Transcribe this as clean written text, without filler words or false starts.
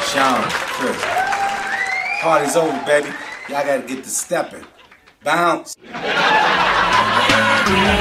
Sean, Chris. Party's over, baby. Y'all gotta get to stepping. Bounce.